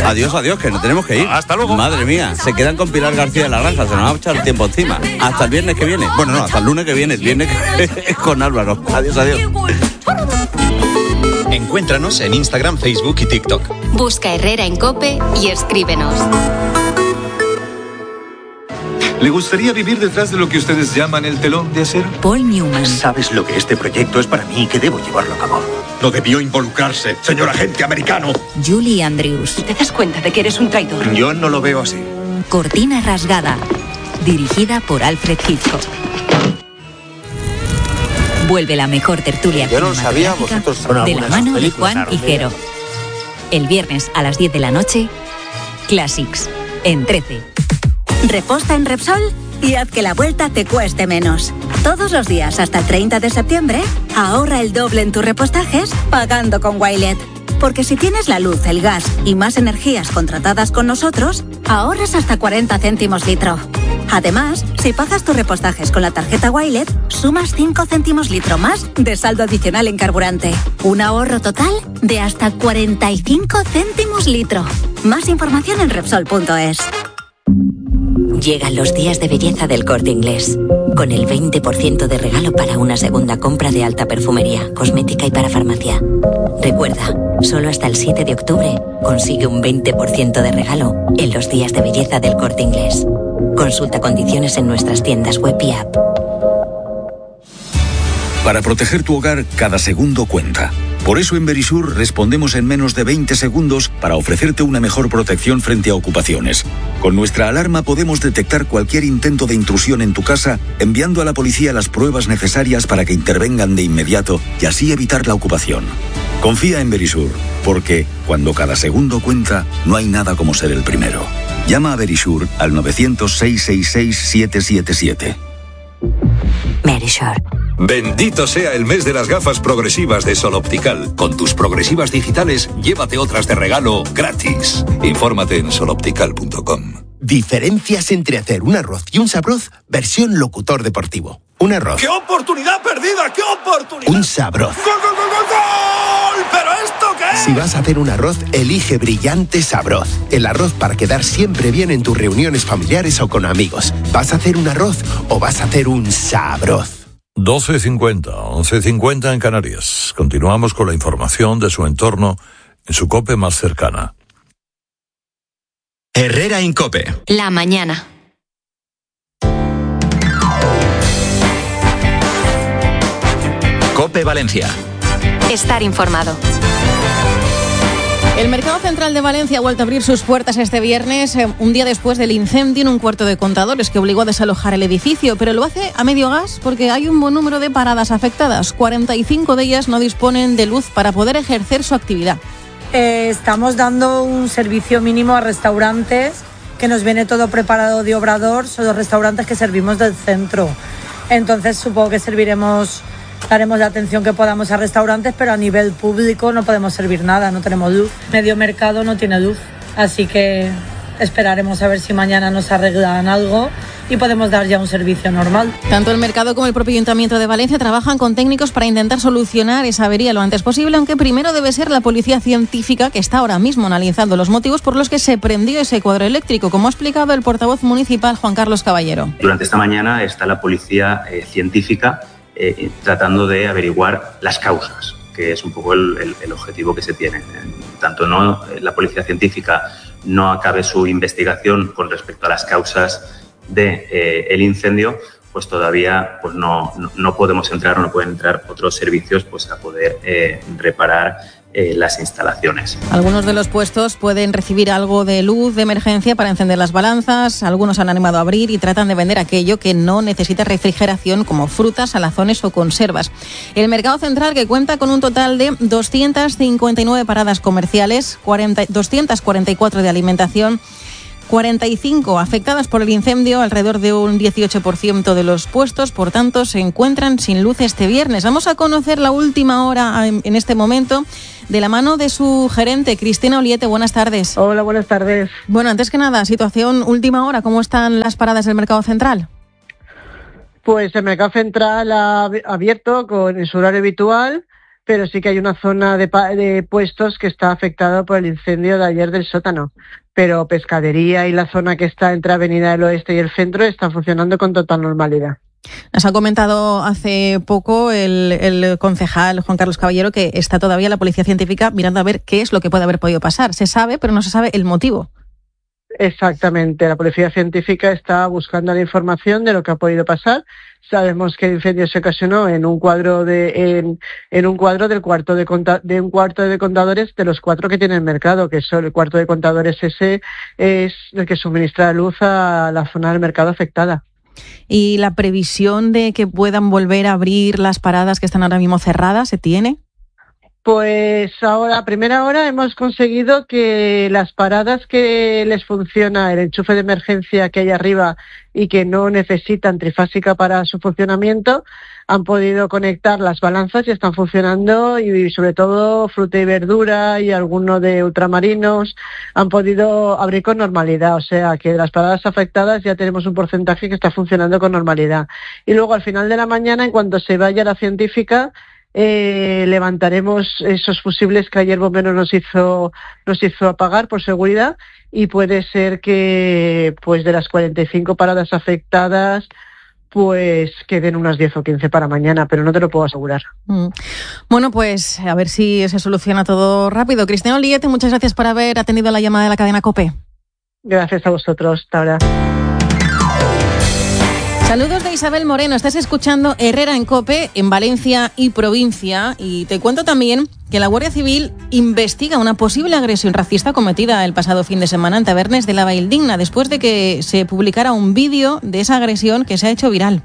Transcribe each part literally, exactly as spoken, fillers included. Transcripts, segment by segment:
Adiós, adiós, que nos tenemos que ir. Hasta luego. Madre mía, se quedan con Pilar García de la Granja, se nos va a echar el tiempo encima. Hasta el viernes que viene. Bueno, no, hasta el lunes que viene. El viernes que... con Álvaro. Adiós, adiós. Encuéntranos en Instagram, Facebook y TikTok. Busca Herrera en COPE y escríbenos. ¿Le gustaría vivir detrás de lo que ustedes llaman el telón de acero? Paul Newman. ¿Sabes lo que este proyecto es para mí y que debo llevarlo a cabo? No debió involucrarse, señor agente americano. Julie Andrews. ¿Te das cuenta de que eres un traidor? Yo no lo veo así. Cortina rasgada. Dirigida por Alfred Hitchcock. Vuelve la mejor tertulia Yo no lo sabía, vosotros de la mano de Juan y Jero. El viernes a las diez de la noche, Classics, en trece. Reposta en Repsol y haz que la vuelta te cueste menos. Todos los días hasta el treinta de septiembre, ahorra el doble en tus repostajes pagando con Wilet. Porque si tienes la luz, el gas y más energías contratadas con nosotros, ahorras hasta cuarenta céntimos litro. Además, si pagas tus repostajes con la tarjeta Wilet, sumas cinco céntimos litro más de saldo adicional en carburante. Un ahorro total de hasta cuarenta y cinco céntimos litro. Más información en Repsol punto es. Llegan los días de belleza del Corte Inglés, con el veinte por ciento de regalo para una segunda compra de alta perfumería, cosmética y para farmacia. Recuerda, solo hasta el siete de octubre consigue un veinte por ciento de regalo en los días de belleza del Corte Inglés. Consulta condiciones en nuestras tiendas web y app. Para proteger tu hogar, cada segundo cuenta. Por eso en Verisur respondemos en menos de veinte segundos para ofrecerte una mejor protección frente a ocupaciones. Con nuestra alarma podemos detectar cualquier intento de intrusión en tu casa, enviando a la policía las pruebas necesarias para que intervengan de inmediato y así evitar la ocupación. Confía en Verisur, porque cuando cada segundo cuenta, no hay nada como ser el primero. Llama a Verisur al nueve cero cero, seis seis seis, siete siete siete. Verisur. Bendito sea el mes de las gafas progresivas de Sol Optical. Con tus progresivas digitales, llévate otras de regalo gratis. Infórmate en sol optical punto com. Diferencias entre hacer un arroz y un sabroz, versión locutor deportivo. Un arroz. ¡Qué oportunidad perdida! ¡Qué oportunidad! Un sabroz. ¡Gol, gol, gol, gol, gol! ¿Pero esto qué es? Si vas a hacer un arroz, elige Brillante Sabroz. El arroz para quedar siempre bien en tus reuniones familiares o con amigos. ¿Vas a hacer un arroz o vas a hacer un sabroz? doce cincuenta, once cincuenta en Canarias. Continuamos con la información de su entorno en su COPE más cercana. Herrera en COPE. La mañana. COPE Valencia. Estar informado. El Mercado Central de Valencia ha vuelto a abrir sus puertas este viernes, eh, un día después del incendio en un cuarto de contadores que obligó a desalojar el edificio, pero lo hace a medio gas porque hay un buen número de paradas afectadas. cuarenta y cinco de ellas no disponen de luz para poder ejercer su actividad. Eh, estamos dando un servicio mínimo a restaurantes, que nos viene todo preparado de obrador, son los restaurantes que servimos del centro. Entonces supongo que serviremos... Daremos la atención que podamos a restaurantes, pero a nivel público no podemos servir nada, no tenemos luz. Medio mercado no tiene luz, así que esperaremos a ver si mañana nos arreglan algo y podemos dar ya un servicio normal. Tanto el mercado como el propio Ayuntamiento de Valencia trabajan con técnicos para intentar solucionar esa avería lo antes posible, aunque primero debe ser la policía científica, que está ahora mismo analizando los motivos por los que se prendió ese cuadro eléctrico, como ha explicado el portavoz municipal Juan Carlos Caballero. Durante esta mañana está la policía eh, científica Eh, tratando de averiguar las causas, que es un poco el, el, el objetivo que se tiene. En tanto no la policía científica no acabe su investigación con respecto a las causas del de, eh, incendio, pues todavía pues no, no, no podemos entrar o no pueden entrar otros servicios pues a poder eh, reparar eh, las instalaciones. Algunos de los puestos pueden recibir algo de luz de emergencia para encender las balanzas, algunos han animado a abrir y tratan de vender aquello que no necesita refrigeración, como frutas, salazones o conservas. El mercado central, que cuenta con un total de doscientas cincuenta y nueve paradas comerciales, doscientas cuarenta y cuatro de alimentación, cuarenta y cinco afectadas por el incendio, alrededor de un dieciocho por ciento de los puestos, por tanto, se encuentran sin luz este viernes. Vamos a conocer la última hora en este momento de la mano de su gerente, Cristina Oliete. Buenas tardes. Hola, buenas tardes. Bueno, antes que nada, situación última hora, ¿cómo están las paradas del mercado central? Pues el mercado central ha abierto con su horario habitual, pero sí que hay una zona de, de puestos que está afectada por el incendio de ayer del sótano. Pero Pescadería y la zona que está entre Avenida del Oeste y el centro están funcionando con total normalidad. Nos ha comentado hace poco el, el concejal Juan Carlos Caballero que está todavía la policía científica mirando a ver qué es lo que puede haber podido pasar. Se sabe, pero no se sabe el motivo. Exactamente, la policía científica está buscando la información de lo que ha podido pasar. Sabemos que el incendio se ocasionó en un cuadro de en, en un cuadro del cuarto de, conta, de un cuarto de contadores de los cuatro que tiene el mercado, que son el cuarto de contadores ese es el que suministra luz a la zona del mercado afectada. ¿Y la previsión de que puedan volver a abrir las paradas que están ahora mismo cerradas se tiene? Pues ahora, a primera hora, hemos conseguido que las paradas que les funciona el enchufe de emergencia que hay arriba y que no necesitan trifásica para su funcionamiento, han podido conectar las balanzas y están funcionando, y sobre todo fruta y verdura y alguno de ultramarinos han podido abrir con normalidad. O sea que de las paradas afectadas ya tenemos un porcentaje que está funcionando con normalidad. Y luego al final de la mañana, en cuanto se vaya la científica, Eh, levantaremos esos fusibles que ayer Bomberos nos hizo nos hizo apagar por seguridad, y puede ser que pues de las cuarenta y cinco paradas afectadas pues queden unas diez o quince para mañana, pero no te lo puedo asegurar. Mm. Bueno, pues a ver si se soluciona todo rápido. Cristina Oliete, muchas gracias por haber atendido la llamada de la cadena COPE. Gracias a vosotros, hasta ahora. Saludos de Isabel Moreno, estás escuchando Herrera en COPE en Valencia y provincia, y te cuento también que la Guardia Civil investiga una posible agresión racista cometida el pasado fin de semana en Tavernes de la Valldigna, después de que se publicara un vídeo de esa agresión que se ha hecho viral.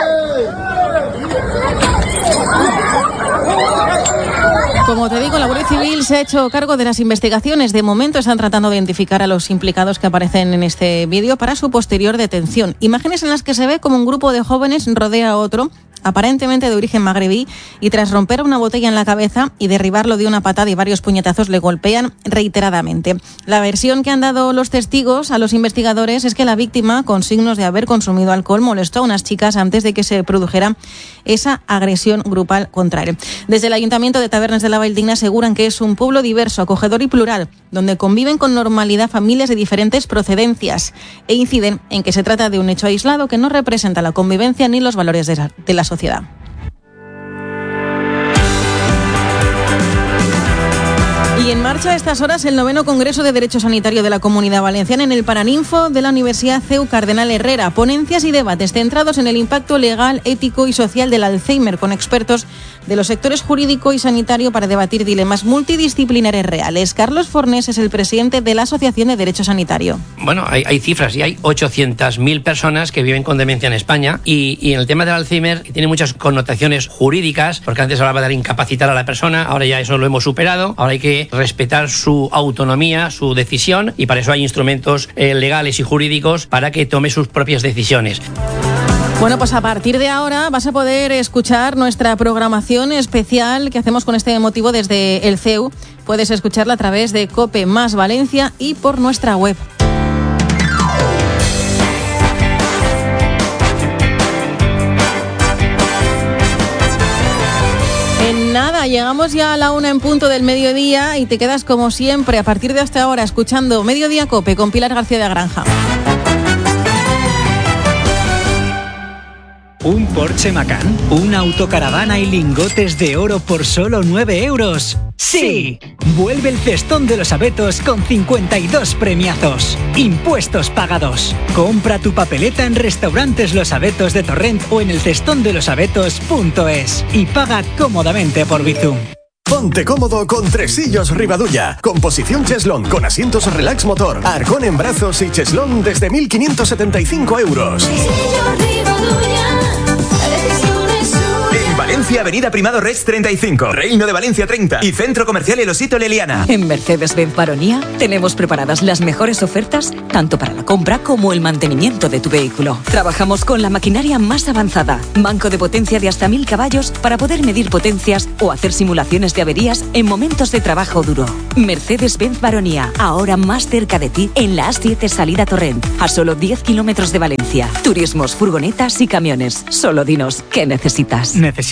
Como te digo, la Guardia Civil se ha hecho cargo de las investigaciones. De momento están tratando de identificar a los implicados que aparecen en este vídeo para su posterior detención. Imágenes en las que se ve como un grupo de jóvenes rodea a otro, aparentemente de origen magrebí, y tras romper una botella en la cabeza y derribarlo de una patada y varios puñetazos, le golpean reiteradamente. La versión que han dado los testigos a los investigadores es que la víctima, con signos de haber consumido alcohol, molestó a unas chicas antes de que se produjera esa agresión grupal contra él. Desde el Ayuntamiento de Tavernes de la Valldigna aseguran que es un pueblo diverso, acogedor y plural, donde conviven con normalidad familias de diferentes procedencias, e inciden en que se trata de un hecho aislado que no representa la convivencia ni los valores de la, de la sociedad. Y en marcha a estas horas el noveno Congreso de Derecho Sanitario de la Comunidad Valenciana en el Paraninfo de la Universidad C E U Cardenal Herrera. Ponencias y debates centrados en el impacto legal, ético y social del Alzheimer, con expertos de los sectores jurídico y sanitario para debatir dilemas multidisciplinares reales. Carlos Fornés es el presidente de la Asociación de Derecho Sanitario. Bueno, hay, hay cifras y hay ochocientas mil personas que viven con demencia en España, y, y en el tema del Alzheimer, que tiene muchas connotaciones jurídicas, porque antes hablaba de incapacitar a la persona, ahora ya eso lo hemos superado, ahora hay que respetar su autonomía, su decisión, y para eso hay instrumentos eh, legales y jurídicos para que tome sus propias decisiones. Bueno, pues a partir de ahora vas a poder escuchar nuestra programación especial que hacemos con este motivo desde el C E U. Puedes escucharla a través de COPE más Valencia y por nuestra web. En nada, llegamos ya a la una en punto del mediodía y te quedas como siempre a partir de hasta ahora escuchando Mediodía COPE con Pilar García de Granja. ¿Un Porsche Macan? ¿Una autocaravana y lingotes de oro por solo nueve euros? ¡Sí! Vuelve el cestón de los abetos con cincuenta y dos premiazos. Impuestos pagados. Compra tu papeleta en Restaurantes Los Abetos de Torrent o en el cestón de los abetos punto es y paga cómodamente por Bizum. Ponte cómodo con Tresillos Rivadulla. Composición cheslón con asientos relax motor, arcón en brazos y cheslón desde mil quinientos setenta y cinco euros. Valencia, Avenida Primado Reig treinta y cinco, Reino de Valencia treinta y Centro Comercial El Osito Leliana. En Mercedes-Benz Baronía tenemos preparadas las mejores ofertas tanto para la compra como el mantenimiento de tu vehículo. Trabajamos con la maquinaria más avanzada, banco de potencia de hasta mil caballos para poder medir potencias o hacer simulaciones de averías en momentos de trabajo duro. Mercedes-Benz Baronía, ahora más cerca de ti en la A siete salida Torrent, a solo diez kilómetros de Valencia. Turismos, furgonetas y camiones. Solo dinos qué necesitas. Necesito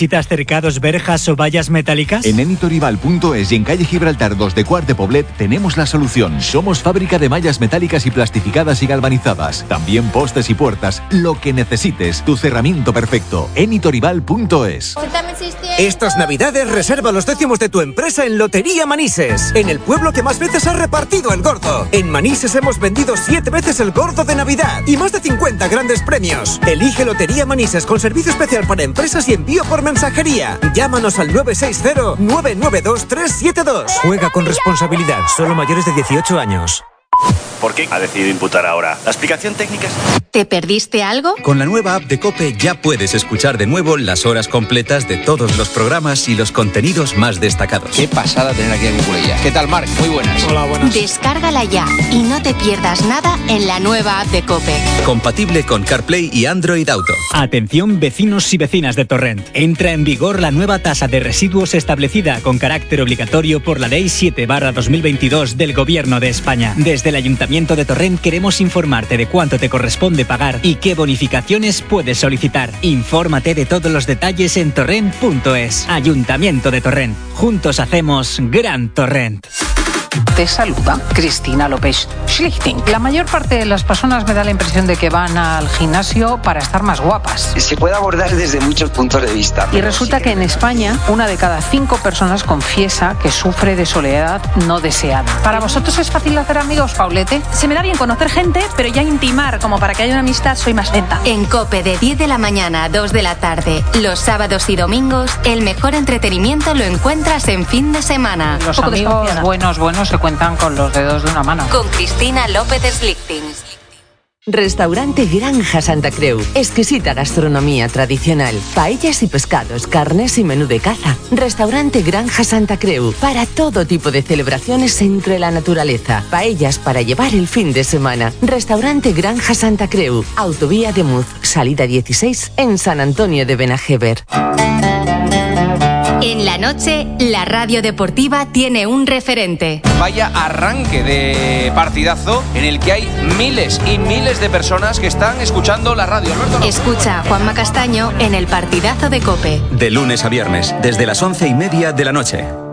¿Necesitas cercados, verjas o vallas metálicas? En enitoribal punto es y en calle Gibraltar dos de Quart de Poblet tenemos la solución. Somos fábrica de mallas metálicas y plastificadas y galvanizadas. También postes y puertas. Lo que necesites. Tu cerramiento perfecto. enitoribal punto es. Estas navidades reserva los décimos de tu empresa en Lotería Manises, en el pueblo que más veces ha repartido el gordo. En Manises hemos vendido siete veces el gordo de Navidad y más de cincuenta grandes premios. Elige Lotería Manises con servicio especial para empresas y envío por mensajería. Llámanos al nueve seis cero, nueve nueve dos, tres siete dos. Juega con responsabilidad, solo mayores de dieciocho años. ¿Por qué ha decidido imputar ahora? ¿La explicación técnica es...? ¿Te perdiste algo? Con la nueva app de COPE ya puedes escuchar de nuevo las horas completas de todos los programas y los contenidos más destacados. Qué pasada tener aquí a Cuculella. ¿Qué tal, Marc? Muy buenas. Hola, buenas. Descárgala ya y no te pierdas nada en la nueva app de COPE. Compatible con CarPlay y Android Auto. Atención, vecinos y vecinas de Torrent. Entra en vigor la nueva tasa de residuos establecida con carácter obligatorio por la Ley siete barra dos mil veintidós del Gobierno de España. Desde el Ayuntamiento de Torrent queremos informarte de cuánto te corresponde pagar y qué bonificaciones puedes solicitar. Infórmate de todos los detalles en torrent punto es. Ayuntamiento de Torrent. Juntos hacemos Gran Torrent. Te saluda Cristina López Schlichting. La mayor parte de las personas me da la impresión de que van al gimnasio para estar más guapas. Se puede abordar desde muchos puntos de vista. Y resulta que en España una de cada cinco personas confiesa que sufre de soledad no deseada. ¿Para vosotros es fácil hacer amigos, Paulete? Se me da bien conocer gente, pero ya intimar como para que haya una amistad soy más lenta. En COPE de diez de la mañana a dos de la tarde, los sábados y domingos, el mejor entretenimiento lo encuentras en fin de semana. Los amigos buenos, buenos se cuentan con los dedos de una mano. Con Cristina López Slichting. Restaurante Granja Santa Creu. Exquisita gastronomía tradicional. Paellas y pescados, carnes y menú de caza. Restaurante Granja Santa Creu. Para todo tipo de celebraciones entre la naturaleza. Paellas para llevar el fin de semana. Restaurante Granja Santa Creu. Autovía de Muz, salida dieciséis en San Antonio de Benajever. En la noche, la radio deportiva tiene un referente. Vaya arranque de partidazo en el que hay miles y miles de personas que están escuchando la radio. Alberto, no. Escucha a Juanma Castaño en el partidazo de COPE. De lunes a viernes, desde las once y media de la noche.